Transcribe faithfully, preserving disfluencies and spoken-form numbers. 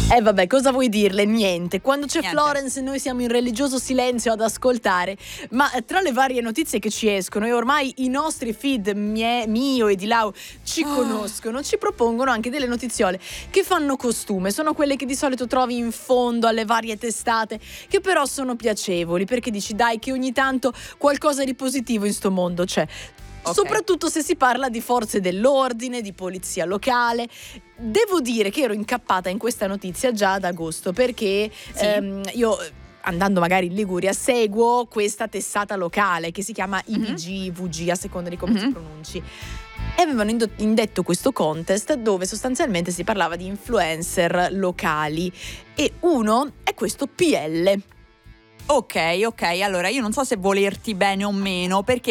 Eh vabbè, cosa vuoi dirle? Niente. Quando c'è Niente. Florence noi siamo in religioso silenzio ad ascoltare, ma tra le varie notizie che ci escono, e ormai i nostri feed mie, mio e di Lau ci Oh. conoscono, ci propongono anche delle notiziole che fanno costume, sono quelle che di solito trovi in fondo alle varie testate, che però sono piacevoli, perché dici dai che ogni tanto qualcosa di positivo in sto mondo c'è. Ok. Soprattutto se si parla di forze dell'ordine, di polizia locale. Devo dire che ero incappata in questa notizia già ad agosto, perché Sì. ehm, io, andando magari in Liguria, seguo questa testata locale che si chiama I V G, V G a seconda di come si Mhm. pronunci. E avevano indo- indetto questo contest dove sostanzialmente si parlava di influencer locali, e uno è questo P L. Ok, ok, allora io non so se volerti bene o meno, perché